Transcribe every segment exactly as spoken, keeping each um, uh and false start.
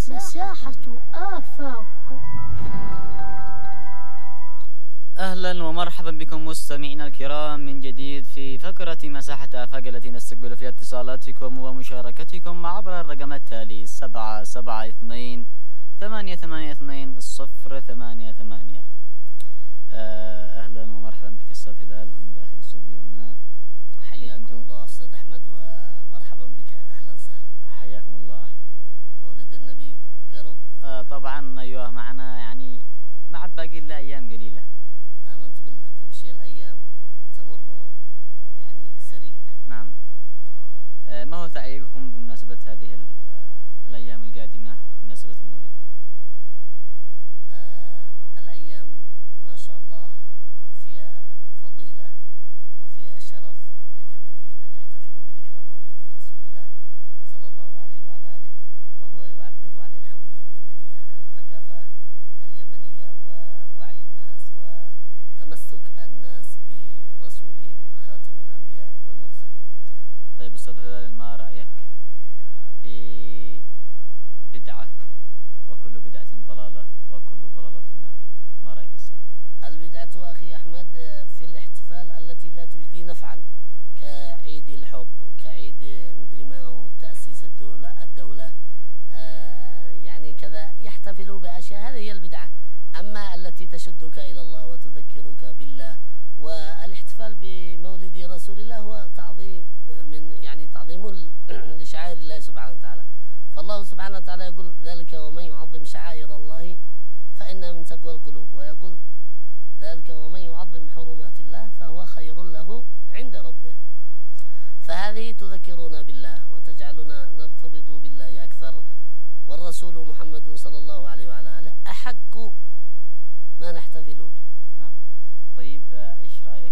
مساحة آفاق. أهلا ومرحبا بكم مستمعينا الكرام من جديد في فقرة مساحة آفاق التي نستقبل فيها اتصالاتكم ومشاركتكم عبر الرقم التالي سبعة سبعة اثنين ثمانية ثمانية اثنين صفر ثمانية ثمانية. أهلا ومرحبا بك أستاذ هلال من داخل الاستوديو هنا. حياكم الله أستاذ أحمد ومرحبا بك. أهلا وسهلا. حياكم الله. مولد النبي قرب. آه طبعا أيوه معنا يعني مع باقي الله أيام قليلة. آمنت بالله تمشي الأيام تمر يعني سريع. نعم. آه ما هو تعليقكم بمناسبة هذه الأيام القادمة بمناسبة المولد؟ آه الأيام ما شاء الله فيها فضيلة وفيها شرف لليمنيين أن يحتفلوا بذكرى مولد رسول الله صلى الله عليه وعلى آله، وهو يعبر عن الهوية اليمنية، عن الثقافة اليمنية ووعي الناس وتمسك الناس برسولهم خاتم الأنبياء والمرسلين. طيب أستاذ هلال، ما رأيك في بدعة وكل بدعة ضلالة وكل ضلالة في النار؟ ما رأيك أستاذ؟ البدعة أخي أحمد في الاحتفال التي لا تجدي نفعا، كعيد الحب، كعيد مدري ما هو تأسيس الدولة الدولة آه يعني كذا يحتفلوا بأشياء، هذه هي البدعة. أما التي تشدك إلى الله وتذكرك بالله، والاحتفال بمولد رسول الله هو تعظيم من يعني تعظيم لشعائر الله سبحانه وتعالى. فالله سبحانه وتعالى يقول ذلك ومن يعظم شعائر الله فإنها من تقوى القلوب، ويقول ذلك ومن يعظم حرمات الله فهو خير له عند ربه. فهذه تذكرنا بالله وتجعلنا نرتبط بالله أكثر، والرسول محمد صلى الله عليه وعلى آله أحق ما نحتفل به. نعم. طيب إيش رأيك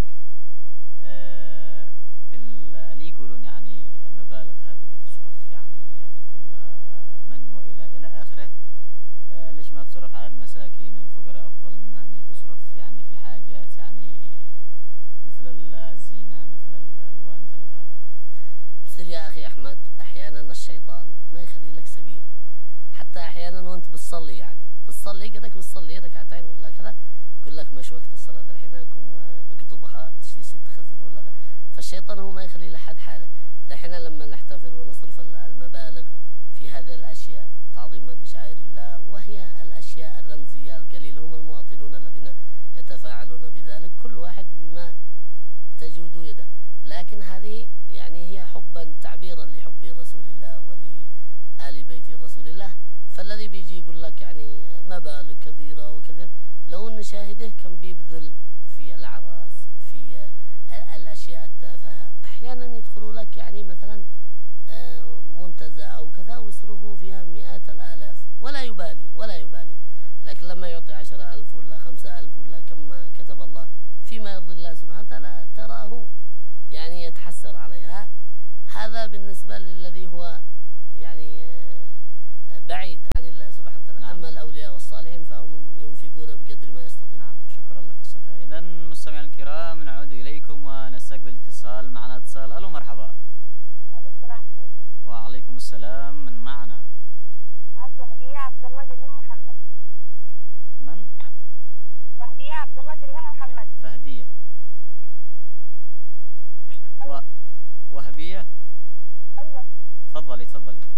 آه باللي يقولون يعني المبالغ هذه اللي تصرف، يعني هذه كلها من وإلى إلى آخره، آه ليش ما تصرف على المساكين والفقراء أفضل منها أن تصرف يعني في حاجات يعني مثل الزينة، مثل الألوان، مثل هذا؟ بصير يا أخي أحمد أحيانا الشيطان ما يخلي لك سبيل، حتى أحيانا وأنت بتصلي يعني بتصلي قدك بتصلي ركعتين ولا كذا يقول لك مش وقت الصلاة الحين قوم اقطبها تشي ست خزن ولا ذا. فالشيطان هو ما يخلي لحد حاله. نحن لما نحتفل ونصرف المبالغ في هذه الأشياء تعظيما لشعائر الله، وهي الأشياء الرمزية القليل، هم المواطنون الذين يتفاعلون بذلك، كل واحد بما تجود يده. لكن هذه يعني هي حبا تعبيرا لحب رسول الله ولآل بيت رسول الله. فالذي بيجي يقول لك يعني مبالغ كثيرة وكثير، لو نشاهده كم بيبذل في الأعراس، في الأشياء التافهة، أحيانا يدخلوا لك يعني مثلا منتزه أو كذا ويصرفوا فيها مئات الآلاف ولا يبالي ولا يبالي. لكن لما يعطي عشرة ألف ولا خمسة ألف ولا كما كتب الله فيما يرضي الله سبحانه وتعالى تراه يعني يتحسر عليها. هذا بالنسبة للذي هو يعني بعيد عن الله سبحانه وتعالى. نعم. أما الأولياء والصالحين فهم ينفقون بقدر ما يستطيعون. نعم، شكرا لك أستاذ. إذا مستمعينا الكرام نعود إليكم ونستقبل اتصال. معنا اتصال. ألو مرحبا. وعليكم السلام. من معنا؟ معك وهدية عبد الله درهم محمد. من؟ وهدية عبد الله درهم محمد. فهدية. و... وهبية. أيوة. تفضلي تفضلي.